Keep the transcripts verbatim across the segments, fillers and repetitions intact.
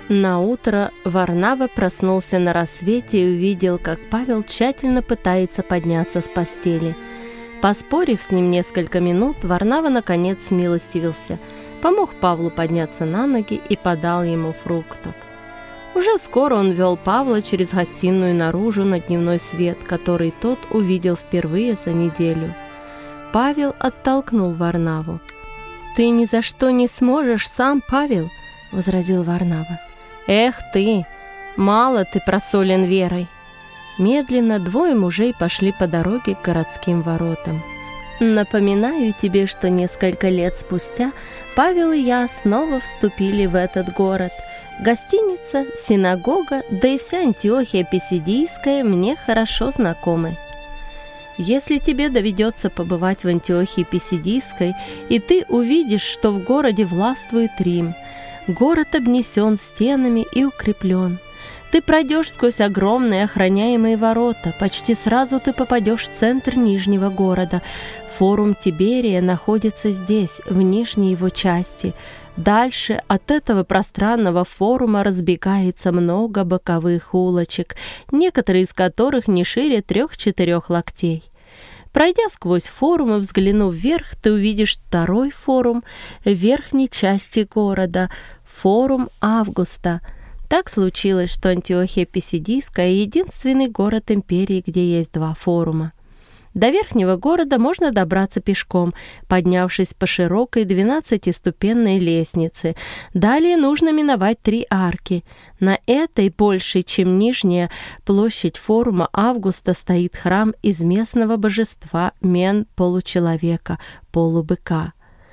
Наутро Варнава проснулся на рассвете и увидел, как Павел тщательно пытается подняться с постели. Поспорив с ним несколько минут, Варнава наконец смилостивился, помог Павлу подняться на ноги и подал ему фруктов. Уже скоро он вел Павла через гостиную наружу на дневной свет, который тот увидел впервые за неделю. Павел оттолкнул Варнаву. «Ты ни за что не сможешь сам, Павел», — возразил Варнава. «Эх ты, мало ты просолен верой». Медленно двое мужей пошли по дороге к городским воротам. Напоминаю тебе, что несколько лет спустя Павел и я снова вступили в этот город. Гостиница, синагога, да и вся Антиохия Писидийская мне хорошо знакомы. Если тебе доведется побывать в Антиохии Писидийской, и ты увидишь, что в городе властвует Рим, город обнесен стенами и укреплен. Ты пройдешь сквозь огромные охраняемые ворота, почти сразу ты попадешь в центр Нижнего города. Форум Тиберия находится здесь, в нижней его части. Дальше от этого пространного форума разбегается много боковых улочек, некоторые из которых не шире трех-четырех локтей. Пройдя сквозь форум и взглянув вверх, ты увидишь второй форум в верхней части города, форум Августа. Так случилось, что Антиохия Писидийская — единственный город империи, где есть два форума. До верхнего города можно добраться пешком, поднявшись по широкой двенадцатиступенной лестнице. Далее нужно миновать три арки. На этой, большей, чем нижняя, площадь форума Августа стоит храм из местного божества Мен-получеловека, полубыка.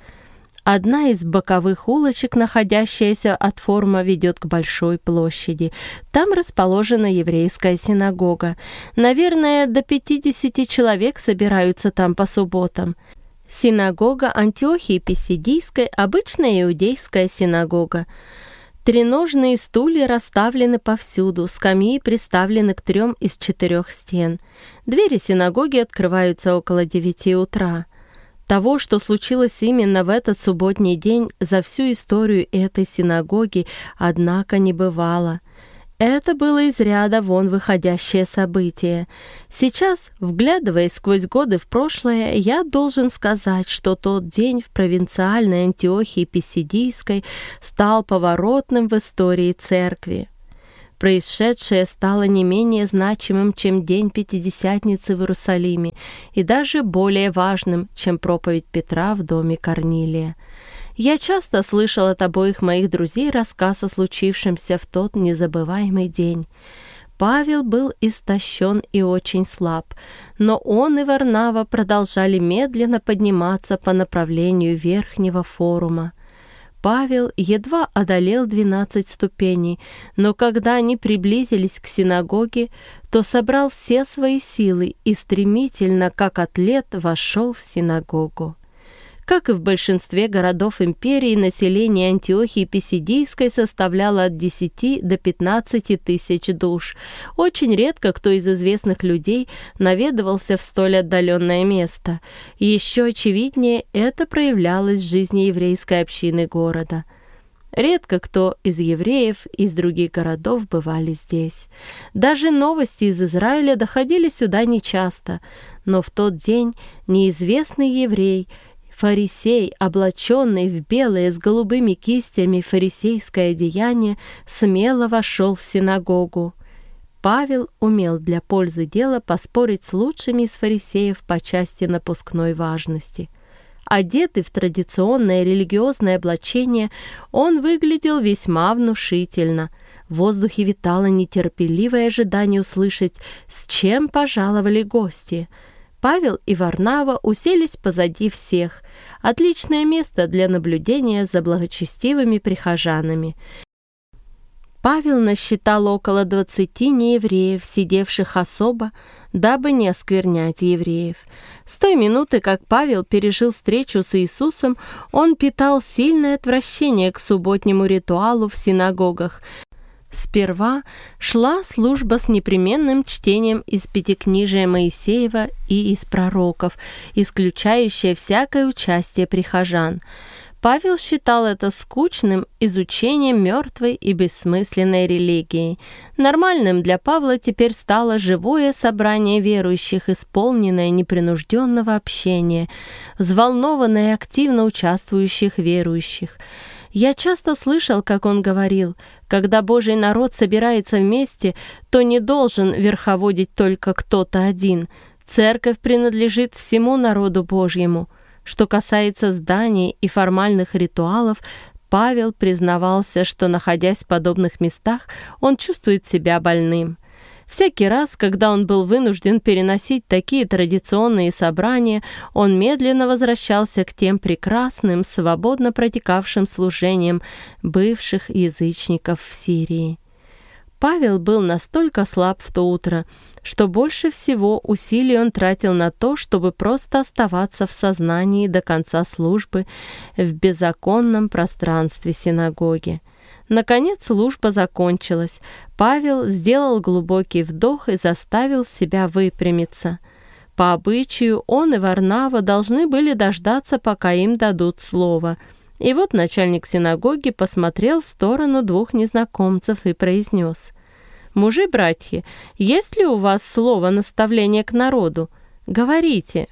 Одна из боковых улочек, находящаяся от форума, ведет к большой площади. Там расположена еврейская синагога. Наверное, до пятидесяти человек собираются там по субботам. Синагога Антиохии Писидийской – обычная иудейская синагога. Треножные стулья расставлены повсюду, скамьи приставлены к трем из четырех стен. Двери синагоги открываются около девяти утра. Того, что случилось именно в этот субботний день, за всю историю этой синагоги, однако, не бывало. Это было из ряда вон выходящее событие. Сейчас, вглядываясь сквозь годы в прошлое, я должен сказать, что тот день в провинциальной Антиохии Писидийской стал поворотным в истории церкви. Происшедшее стало не менее значимым, чем день Пятидесятницы в Иерусалиме, и даже более важным, чем проповедь Петра в доме Корнилия. Я часто слышал от обоих моих друзей рассказ о случившемся в тот незабываемый день. Павел был истощен и очень слаб, но он и Варнава продолжали медленно подниматься по направлению верхнего форума. Павел едва одолел двенадцать ступеней, но когда они приблизились к синагоге, то собрал все свои силы и стремительно, как атлет, вошел в синагогу. Как и в большинстве городов империи, население Антиохии Писидийской составляло от десяти до пятнадцати тысяч душ. Очень редко кто из известных людей наведывался в столь отдаленное место. И еще очевиднее это проявлялось в жизни еврейской общины города. Редко кто из евреев из других городов бывали здесь. Даже новости из Израиля доходили сюда нечасто, но в тот день неизвестный еврей, фарисей, облаченный в белое с голубыми кистями фарисейское одеяние, смело вошел в синагогу. Павел умел для пользы дела поспорить с лучшими из фарисеев по части напускной важности. Одетый в традиционное религиозное облачение, он выглядел весьма внушительно. В воздухе витало нетерпеливое ожидание услышать, с чем пожаловали гости. Павел и Варнава уселись позади всех. Отличное место для наблюдения за благочестивыми прихожанами. Павел насчитал около двадцати неевреев, сидевших особо, дабы не осквернять евреев. С той минуты, как Павел пережил встречу с Иисусом, он питал сильное отвращение к субботнему ритуалу в синагогах. Сперва шла служба с непременным чтением из Пятикнижия Моисеева и из пророков, исключающая всякое участие прихожан. Павел считал это скучным изучением мертвой и бессмысленной религии. Нормальным для Павла теперь стало живое собрание верующих, исполненное непринужденного общения, взволнованное и активно участвующих верующих. Я часто слышал, как он говорил, когда Божий народ собирается вместе, то не должен верховодить только кто-то один. Церковь принадлежит всему народу Божьему. Что касается зданий и формальных ритуалов, Павел признавался, что, находясь в подобных местах, он чувствует себя больным. Всякий раз, когда он был вынужден переносить такие традиционные собрания, он медленно возвращался к тем прекрасным, свободно протекавшим служениям бывших язычников в Сирии. Павел был настолько слаб в то утро, что больше всего усилий он тратил на то, чтобы просто оставаться в сознании до конца службы в беззаконном пространстве синагоги. Наконец служба закончилась. Павел сделал глубокий вдох и заставил себя выпрямиться. По обычаю он и Варнава должны были дождаться, пока им дадут слово. И вот начальник синагоги посмотрел в сторону двух незнакомцев и произнес: «Мужи-братья, есть ли у вас слово наставления к народу? Говорите».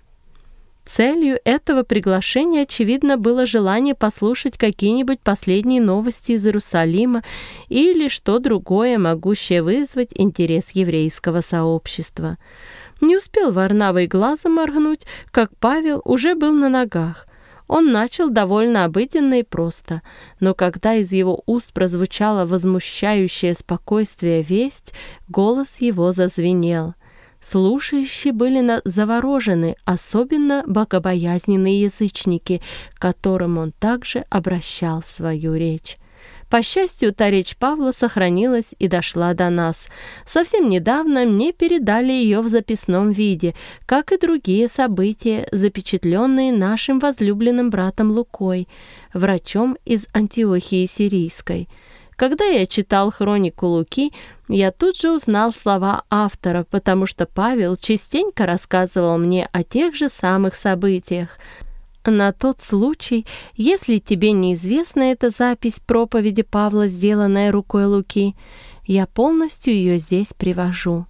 Целью этого приглашения, очевидно, было желание послушать какие-нибудь последние новости из Иерусалима или что другое, могущее вызвать интерес еврейского сообщества. Не успел Варнава и глазом моргнуть, как Павел уже был на ногах. Он начал довольно обыденно и просто, но когда из его уст прозвучала возмущающее спокойствие весть, голос его зазвенел. Слушающие были заворожены, особенно богобоязненные язычники, к которым он также обращал свою речь. По счастью, та речь Павла сохранилась и дошла до нас. Совсем недавно мне передали ее в записном виде, как и другие события, запечатленные нашим возлюбленным братом Лукой, врачом из Антиохии Сирийской. Когда я читал хронику Луки, я тут же узнал слова автора, потому что Павел частенько рассказывал мне о тех же самых событиях. На тот случай, если тебе неизвестна эта запись проповеди Павла, сделанная рукой Луки, я полностью ее здесь привожу.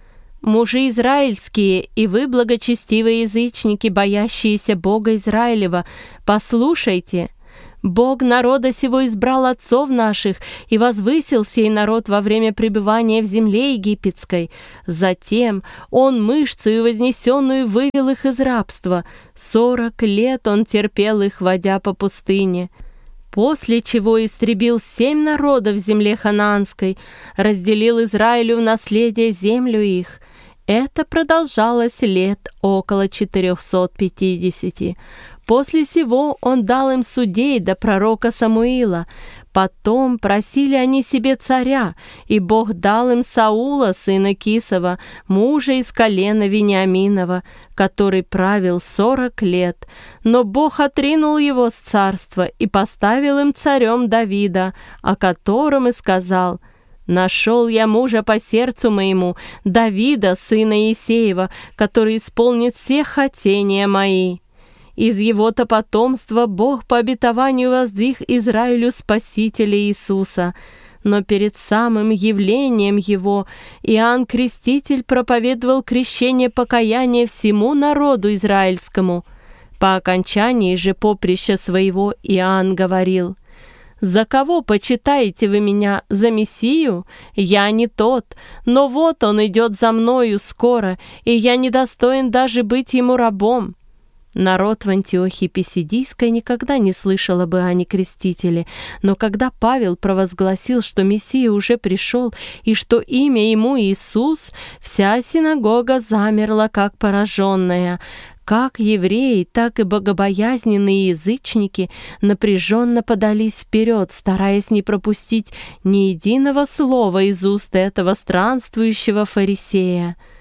«Мужи израильские, и вы, благочестивые язычники, боящиеся Бога Израилева, послушайте! Бог народа сего избрал отцов наших и возвысил сей народ во время пребывания в земле египетской. Затем Он мышцею вознесенную вывел их из рабства. Сорок лет Он терпел их, водя по пустыне. После чего истребил семь народов в земле ханаанской, разделил Израилю в наследие землю их. Это продолжалось лет около четырехсот пятидесяти. После сего он дал им судей до пророка Самуила. Потом просили они себе царя, и Бог дал им Саула, сына Кисова, мужа из колена Вениаминова, который правил сорок лет. Но Бог отринул его с царства и поставил им царем Давида, о котором и сказал: «Нашел я мужа по сердцу моему, Давида, сына Иисеева, который исполнит все хотения мои». Из его-то потомства Бог по обетованию воздвиг Израилю Спасителя Иисуса. Но перед самым явлением Его Иоанн Креститель проповедовал крещение покаяния всему народу израильскому. По окончании же поприща своего Иоанн говорил: «За кого почитаете вы меня? За Мессию? Я не тот, но вот он идет за мною скоро, и я недостоин даже быть ему рабом». Народ в Антиохии Писидийской никогда не слышал об Иоанне Крестителе, но когда Павел провозгласил, что Мессия уже пришел и что имя ему Иисус, вся синагога замерла, как пораженная. Как евреи, так и богобоязненные язычники напряженно подались вперед, стараясь не пропустить ни единого слова из уст этого странствующего фарисея.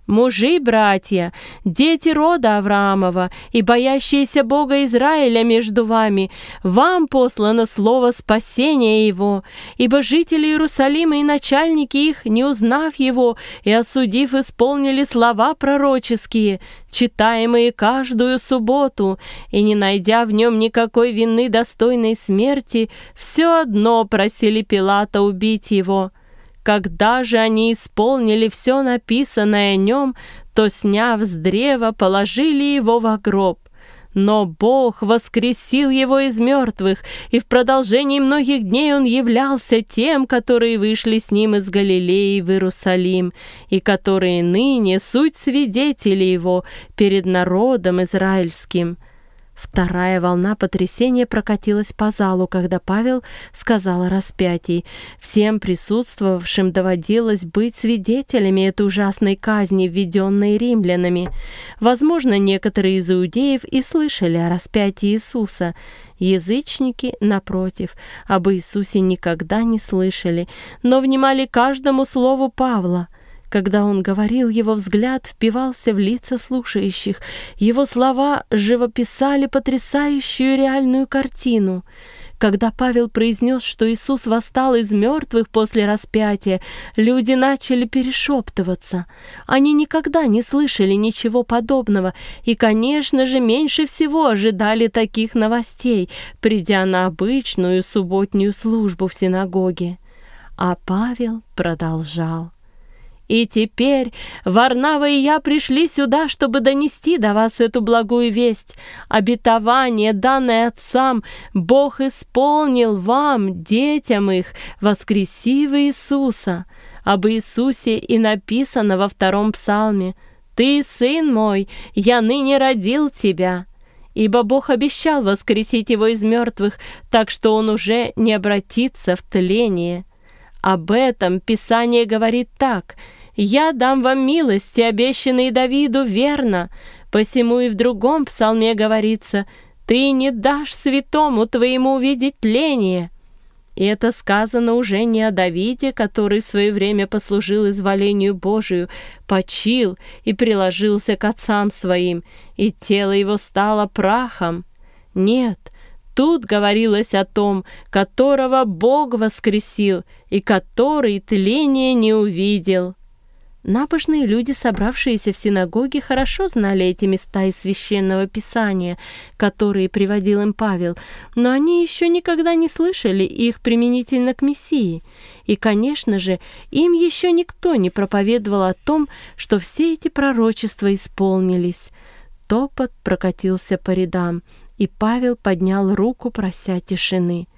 «Мужи, братья, дети рода Авраамова и боящиеся Бога Израиля между вами, вам послано слово спасения его, ибо жители Иерусалима и начальники их, не узнав его и осудив, исполнили слова пророческие, читаемые каждую субботу, и, не найдя в нем никакой вины достойной смерти, все одно просили Пилата убить его. Когда же они исполнили все написанное о нем, то, сняв с древа, положили его во гроб. Но Бог воскресил его из мертвых, и в продолжении многих дней он являлся тем, которые вышли с ним из Галилеи в Иерусалим, и которые ныне суть свидетели его перед народом израильским». Вторая волна потрясения прокатилась по залу, когда Павел сказал о распятии. Всем присутствовавшим доводилось быть свидетелями этой ужасной казни, введенной римлянами. Возможно, некоторые из иудеев и слышали о распятии Иисуса. Язычники, напротив, об Иисусе никогда не слышали, но внимали каждому слову Павла. Когда он говорил, его взгляд впивался в лица слушающих. Его слова живописали потрясающую реальную картину. Когда Павел произнес, что Иисус восстал из мертвых после распятия, люди начали перешептываться. Они никогда не слышали ничего подобного и, конечно же, меньше всего ожидали таких новостей, придя на обычную субботнюю службу в синагоге. А Павел продолжал. «И теперь Варнава и я пришли сюда, чтобы донести до вас эту благую весть. Обетование, данное отцам, Бог исполнил вам, детям их, воскресив Иисуса. Об Иисусе и написано во втором псалме: «Ты, сын мой, я ныне родил тебя». Ибо Бог обещал воскресить его из мертвых, так что он уже не обратится в тление. Об этом Писание говорит так: «Я дам вам милости, обещанные Давиду, верно». Посему и в другом псалме говорится: «Ты не дашь святому твоему увидеть тление». И это сказано уже не о Давиде, который в свое время послужил изволению Божию, почил и приложился к отцам своим, и тело его стало прахом. Нет, тут говорилось о том, которого Бог воскресил, и который тление не увидел. Набожные люди, собравшиеся в синагоге, хорошо знали эти места из Священного Писания, которые приводил им Павел, но они еще никогда не слышали их применительно к Мессии. И, конечно же, им еще никто не проповедовал о том, что все эти пророчества исполнились. Топот прокатился по рядам, и Павел поднял руку, прося тишины.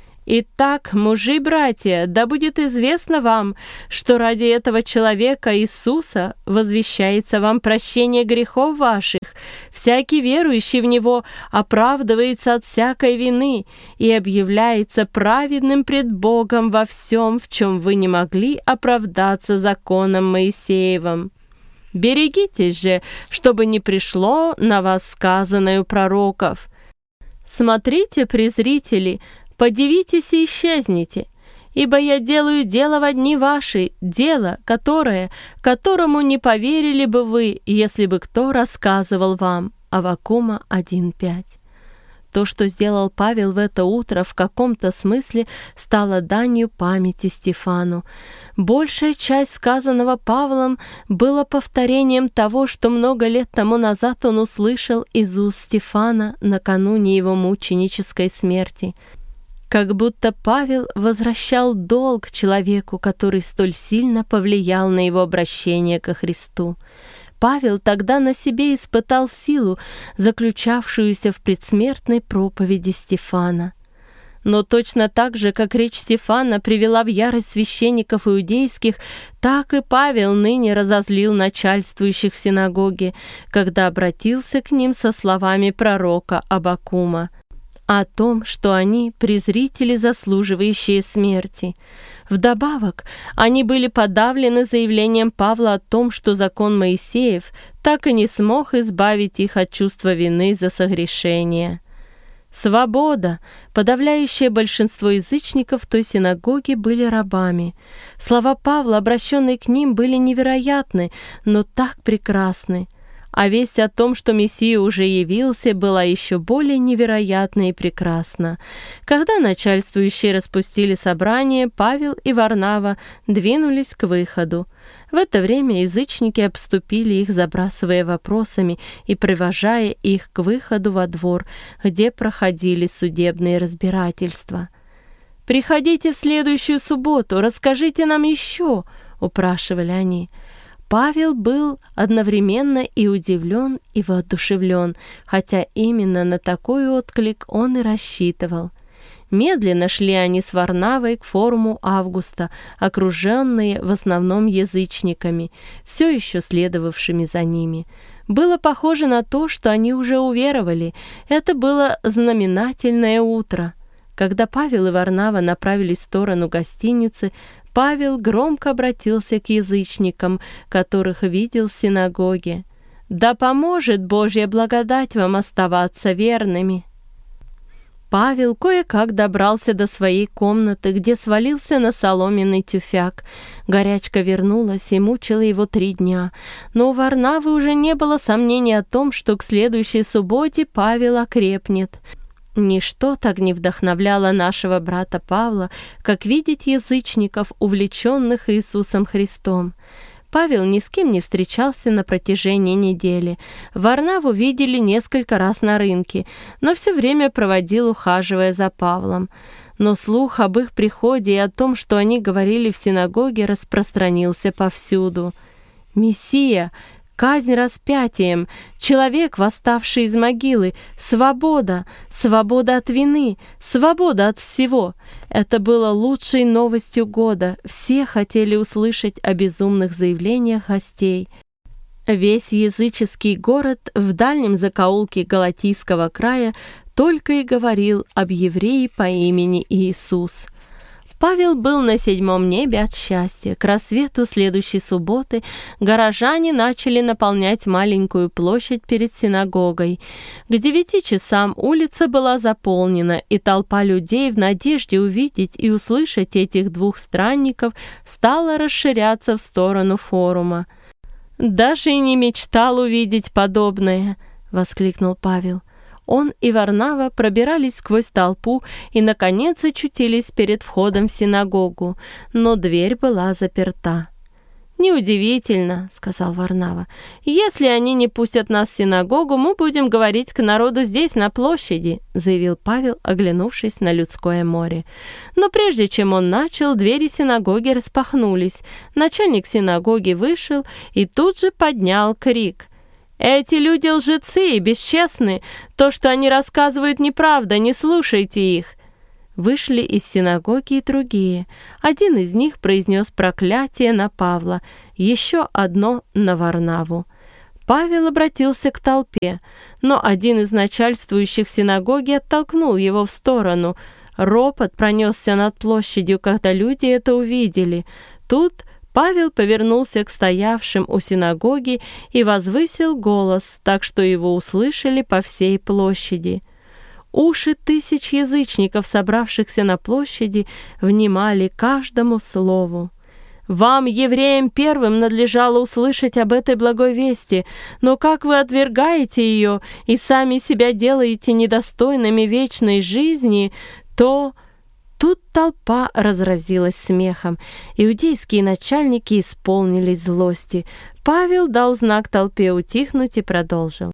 «Итак, мужи-братья, да будет известно вам, что ради этого человека Иисуса возвещается вам прощение грехов ваших. Всякий верующий в Него оправдывается от всякой вины и объявляется праведным пред Богом во всем, в чем вы не могли оправдаться законом Моисеевым. Берегитесь же, чтобы не пришло на вас сказанное у пророков. Смотрите, презрители, подивитесь и исчезните, ибо я делаю дело во дни ваши, дело, которое, которому не поверили бы вы, если бы кто рассказывал вам». Аввакума один пять. То, что сделал Павел в это утро, в каком-то смысле стало данью памяти Стефану. Большая часть сказанного Павлом было повторением того, что много лет тому назад он услышал из уст Стефана накануне его мученической смерти. Как будто Павел возвращал долг человеку, который столь сильно повлиял на его обращение ко Христу. Павел тогда на себе испытал силу, заключавшуюся в предсмертной проповеди Стефана. Но точно так же, как речь Стефана привела в ярость священников иудейских, так и Павел ныне разозлил начальствующих в синагоге, когда обратился к ним со словами пророка Аввакума о том, что они презрители, заслуживающие смерти. Вдобавок, они были подавлены заявлением Павла о том, что закон Моисеев так и не смог избавить их от чувства вины за согрешение. Свобода! Подавляющее большинство язычников в той синагоге были рабами. Слова Павла, обращенные к ним, были невероятны, но так прекрасны. А весть о том, что Мессия уже явился, была еще более невероятна и прекрасна. Когда начальствующие распустили собрание, Павел и Варнава двинулись к выходу. В это время язычники обступили их, забрасывая вопросами и провожая их к выходу во двор, где проходили судебные разбирательства. «Приходите в следующую субботу, расскажите нам еще», — упрашивали они. Павел был одновременно и удивлен, и воодушевлен, хотя именно на такой отклик он и рассчитывал. Медленно шли они с Варнавой к форуму Августа, окруженные в основном язычниками, все еще следовавшими за ними. Было похоже на то, что они уже уверовали. Это было знаменательное утро. Когда Павел и Варнава направились в сторону гостиницы, Павел громко обратился к язычникам, которых видел в синагоге. «Да поможет Божья благодать вам оставаться верными!» Павел кое-как добрался до своей комнаты, где свалился на соломенный тюфяк. Горячка вернулась и мучила его три дня. Но у Варнавы уже не было сомнений о том, что к следующей субботе Павел окрепнет. Ничто так не вдохновляло нашего брата Павла, как видеть язычников, увлеченных Иисусом Христом. Павел ни с кем не встречался на протяжении недели. Варнаву видели несколько раз на рынке, но все время проводил, ухаживая за Павлом. Но слух об их приходе и о том, что они говорили в синагоге, распространился повсюду. «Мессия! Казнь распятием! Человек, восставший из могилы! Свобода! Свобода от вины! Свобода от всего!» Это было лучшей новостью года. Все хотели услышать о безумных заявлениях гостей. Весь языческий город в дальнем закоулке Галатийского края только и говорил об еврее по имени Иисус. Павел был на седьмом небе от счастья. К рассвету следующей субботы горожане начали наполнять маленькую площадь перед синагогой. К девяти часам улица была заполнена, и толпа людей в надежде увидеть и услышать этих двух странников стала расширяться в сторону форума. «Даже и не мечтал увидеть подобное!» — воскликнул Павел. Он и Варнава пробирались сквозь толпу и, наконец, очутились перед входом в синагогу, но дверь была заперта. «Неудивительно», — сказал Варнава. «Если они не пустят нас в синагогу, мы будем говорить к народу здесь, на площади», — заявил Павел, оглянувшись на людское море. Но прежде чем он начал, двери синагоги распахнулись. Начальник синагоги вышел и тут же поднял крик. «Эти люди лжецы и бесчестны. То, что они рассказывают, неправда, не слушайте их». Вышли из синагоги и другие. Один из них произнес проклятие на Павла, еще одно на Варнаву. Павел обратился к толпе, но один из начальствующих в синагоге оттолкнул его в сторону. Ропот пронесся над площадью, когда люди это увидели. Тут Павел повернулся к стоявшим у синагоги и возвысил голос, так что его услышали по всей площади. Уши тысяч язычников, собравшихся на площади, внимали каждому слову. «Вам, евреям, первым надлежало услышать об этой благой вести, но как вы отвергаете ее и сами себя делаете недостойными вечной жизни, то...» Тут толпа разразилась смехом. Иудейские начальники исполнились злости. Павел дал знак толпе утихнуть и продолжил.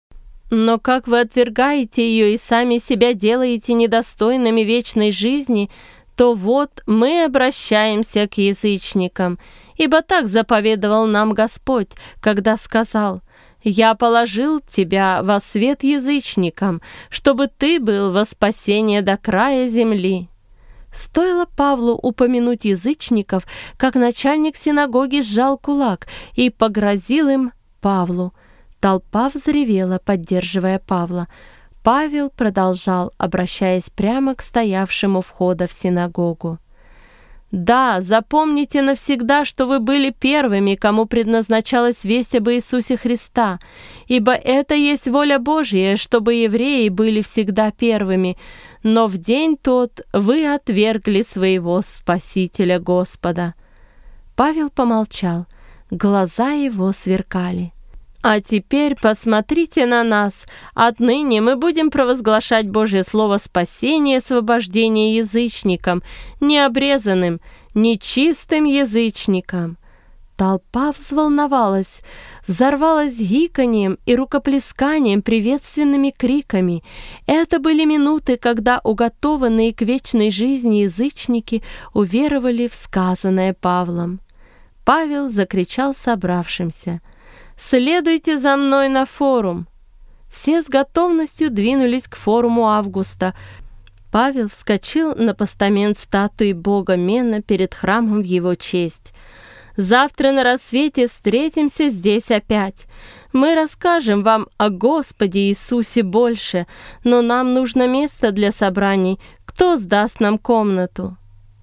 «Но как вы отвергаете ее и сами себя делаете недостойными вечной жизни, то вот мы обращаемся к язычникам, ибо так заповедовал нам Господь, когда сказал: «Я положил тебя во свет язычникам, чтобы ты был во спасение до края земли». Стоило Павлу упомянуть язычников, как начальник синагоги сжал кулак и погрозил им Павлу. Толпа взревела, поддерживая Павла. Павел продолжал, обращаясь прямо к стоявшему входа в синагогу. Да, запомните навсегда, что вы были первыми, кому предназначалась весть об Иисусе Христа, ибо это есть воля Божья, чтобы евреи были всегда первыми, но в день тот вы отвергли своего Спасителя Господа». Павел помолчал, глаза его сверкали. «А теперь посмотрите на нас. Отныне мы будем провозглашать Божье слово спасения и освобождения язычникам, необрезанным, нечистым язычникам». Толпа взволновалась, взорвалась гиканьем и рукоплесканием, приветственными криками. Это были минуты, когда уготованные к вечной жизни язычники уверовали в сказанное Павлом. Павел закричал собравшимся: «Следуйте за мной на форум!» Все с готовностью двинулись к форуму Августа. Павел вскочил на постамент статуи бога Мена перед храмом в его честь. «Завтра на рассвете встретимся здесь опять. Мы расскажем вам о Господе Иисусе больше, но нам нужно место для собраний. Кто сдаст нам комнату?»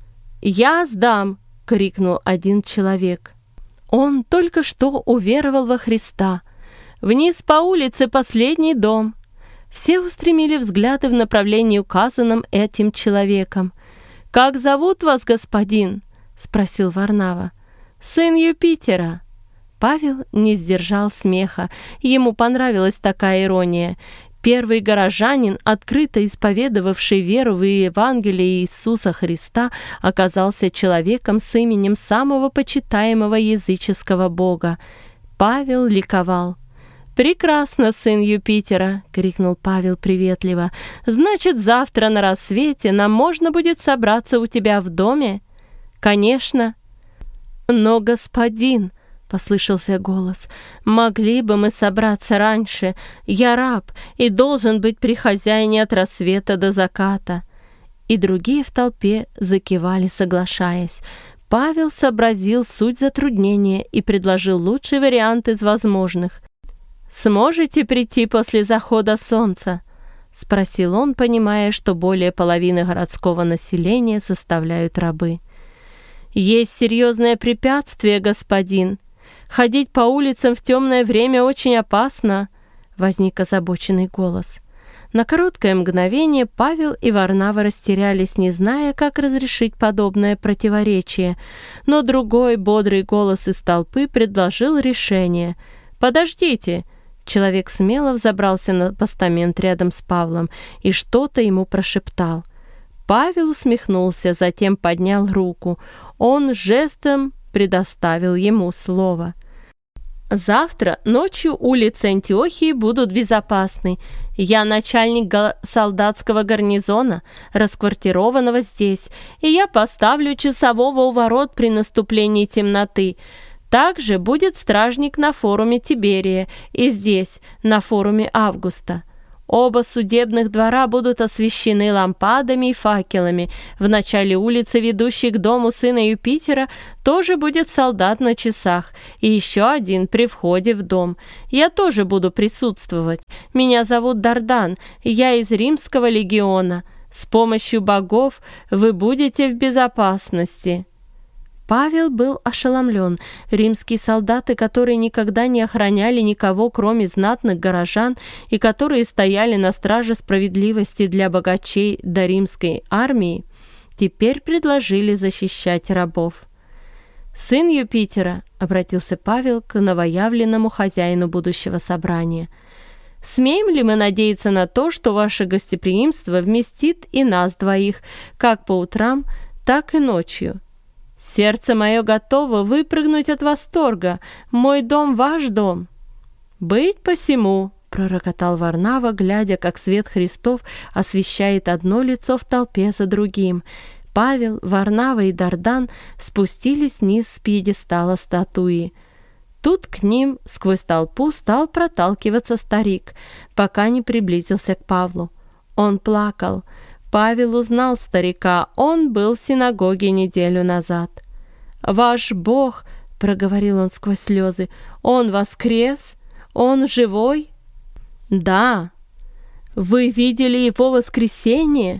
«Я сдам!» — крикнул один человек. Он только что уверовал во Христа. Вниз по улице последний дом. Все устремили взгляды в направлении, указанном этим человеком. «Как зовут вас, господин?» — спросил Варнава. «Сын Юпитера». Павел не сдержал смеха. Ему понравилась такая ирония. Первый горожанин, открыто исповедовавший веру в Евангелие Иисуса Христа, оказался человеком с именем самого почитаемого языческого бога. Павел ликовал. «Прекрасно, сын Юпитера!» — крикнул Павел приветливо. «Значит, завтра на рассвете нам можно будет собраться у тебя в доме?» «Конечно!» «Но, господин!» — послышался голос. «Могли бы мы собраться раньше? Я раб и должен быть при хозяине от рассвета до заката». И другие в толпе закивали, соглашаясь. Павел сообразил суть затруднения и предложил лучший вариант из возможных. «Сможете прийти после захода солнца?» — спросил он, понимая, что более половины городского населения составляют рабы. «Есть серьезное препятствие, господин. Ходить по улицам в темное время очень опасно», — возник озабоченный голос. На короткое мгновение Павел и Варнава растерялись, не зная, как разрешить подобное противоречие, но другой бодрый голос из толпы предложил решение. «Подождите!» Человек смело взобрался на постамент рядом с Павлом и что-то ему прошептал. Павел усмехнулся, затем поднял руку. Он жестом предоставил ему слово. «Завтра ночью улицы Антиохии будут безопасны. Я начальник солдатского гарнизона, расквартированного здесь, и я поставлю часового у ворот при наступлении темноты. Также будет стражник на форуме Тиберия и здесь, на форуме Августа. Оба судебных двора будут освещены лампадами и факелами. В начале улицы, ведущей к дому сына Юпитера, тоже будет солдат на часах, и еще один при входе в дом. Я тоже буду присутствовать. Меня зовут Дардан, я из Римского легиона. С помощью богов вы будете в безопасности». Павел был ошеломлен. Римские солдаты, которые никогда не охраняли никого, кроме знатных горожан, и которые стояли на страже справедливости для богачей до римской армии, теперь предложили защищать рабов. «Сын Юпитера», — обратился Павел к новоявленному хозяину будущего собрания, — «смеем ли мы надеяться на то, что ваше гостеприимство вместит и нас двоих, как по утрам, так и ночью? Сердце мое готово выпрыгнуть от восторга. Мой дом — ваш дом». «Быть посему», — пророкотал Варнава, глядя, как свет Христов освещает одно лицо в толпе за другим. Павел, Варнава и Дардан спустились вниз с пьедестала статуи. Тут к ним сквозь толпу стал проталкиваться старик, пока не приблизился к Павлу. Он плакал. Павел узнал старика, он был в синагоге неделю назад. «Ваш Бог», — проговорил он сквозь слезы, — «Он воскрес? Он живой?» «Да». «Вы видели его воскресение?»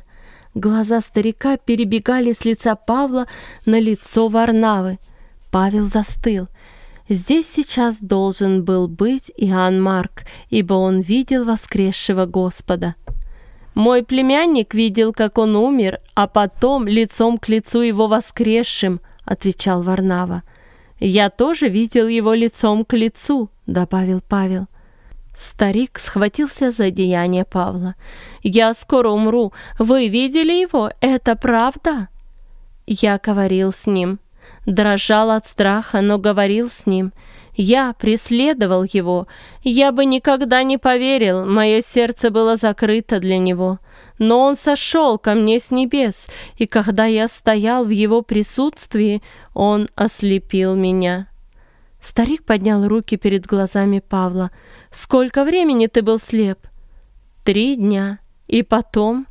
Глаза старика перебегали с лица Павла на лицо Варнавы. Павел застыл. Здесь сейчас должен был быть Иоанн Марк, ибо он видел воскресшего Господа. «Мой племянник видел, как он умер, а потом лицом к лицу его воскресшим», — отвечал Варнава. «Я тоже видел его лицом к лицу», — добавил Павел. Старик схватился за одеяние Павла. «Я скоро умру. Вы видели его? Это правда?» Я говорил с ним. Дрожал от страха, но говорил с ним. Я преследовал его. Я бы никогда не поверил, мое сердце было закрыто для него. Но он сошел ко мне с небес, и когда я стоял в его присутствии, он ослепил меня». Старик поднял руки перед глазами Павла. «Сколько времени ты был слеп?» «Три дня. И потом?»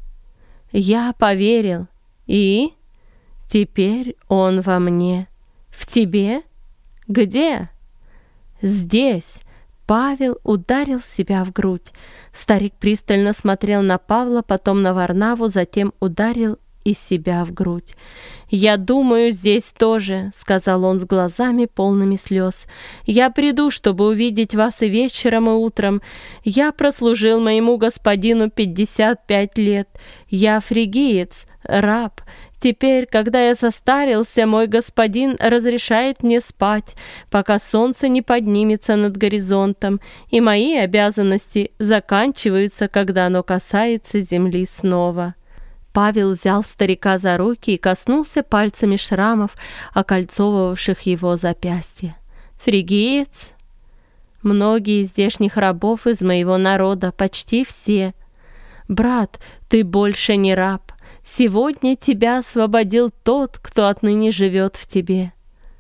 «Я поверил. И?» «Теперь он во мне». «В тебе?» «Где?» «Здесь». Павел ударил себя в грудь. Старик пристально смотрел на Павла, потом на Варнаву, затем ударил и себя в грудь. «Я думаю, здесь тоже», — сказал он с глазами полными слез. «Я приду, чтобы увидеть вас и вечером, и утром. Я прослужил моему господину пятьдесят пять лет. Я фригиец, раб. Теперь, когда я состарился, мой господин разрешает мне спать, пока солнце не поднимется над горизонтом, и мои обязанности заканчиваются, когда оно касается земли снова». Павел взял старика за руки и коснулся пальцами шрамов, окольцовывавших его запястье. «Фригиец?» «Многие из здешних рабов из моего народа, почти все». «Брат, ты больше не раб. Сегодня тебя освободил тот, кто отныне живет в тебе».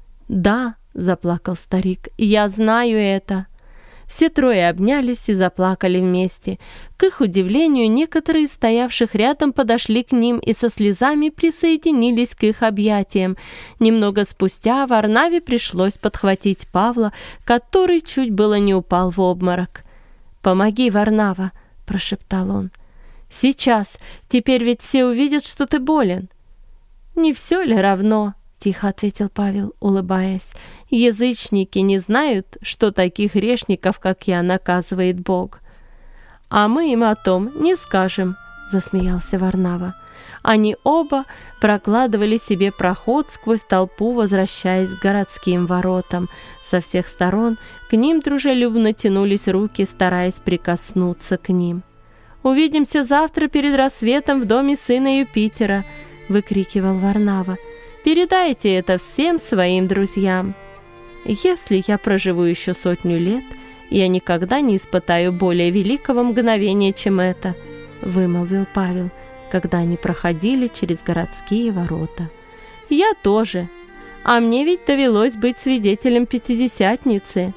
«Да», — заплакал старик, — «я знаю это». Все трое обнялись и заплакали вместе. К их удивлению, некоторые из стоявших рядом подошли к ним и со слезами присоединились к их объятиям. Немного спустя Варнаве пришлось подхватить Павла, который чуть было не упал в обморок. «Помоги, Варнава», — прошептал он. «Сейчас. Теперь ведь все увидят, что ты болен». «Не все ли равно?» — тихо ответил Павел, улыбаясь. «Язычники не знают, что таких грешников, как я, наказывает Бог». «А мы им о том не скажем», — засмеялся Варнава. Они оба прокладывали себе проход сквозь толпу, возвращаясь к городским воротам. Со всех сторон к ним дружелюбно тянулись руки, стараясь прикоснуться к ним. «Увидимся завтра перед рассветом в доме сына Юпитера», — выкрикивал Варнава. «Передайте это всем своим друзьям. Если я проживу еще сотню лет, я никогда не испытаю более великого мгновения, чем это», — вымолвил Павел, когда они проходили через городские ворота. «Я тоже. А мне ведь довелось быть свидетелем Пятидесятницы.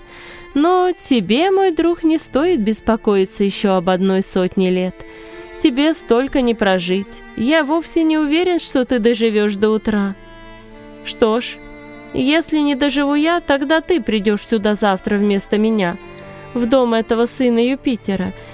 Но тебе, мой друг, не стоит беспокоиться еще об одной сотне лет. Тебе столько не прожить. Я вовсе не уверен, что ты доживешь до утра». «Что ж, если не доживу я, тогда ты придешь сюда завтра вместо меня, в дом этого сына Юпитера,